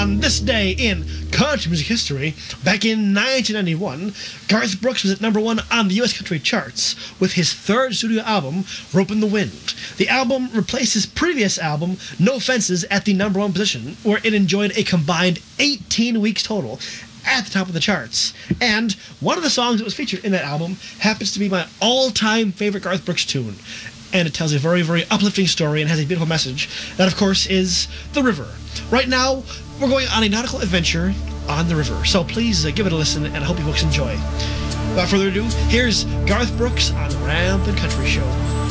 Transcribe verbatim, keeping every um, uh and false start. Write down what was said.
On this day in country music history, back in nineteen ninety-one, Garth Brooks was at number one on the U S country charts with his third studio album, Rope in the Wind. The album replaced his previous album, No Fences, at the number one position, where it enjoyed a combined eighteen weeks total at the top of the charts. And one of the songs that was featured in that album happens to be my all-time favorite Garth Brooks tune. And it tells a very, very uplifting story and has a beautiful message. That, of course, is The River. Right now, we're going on a nautical adventure on the river. So please uh, give it a listen, and I hope you folks enjoy. Without further ado, here's Garth Brooks on the Ramblin' Country Show.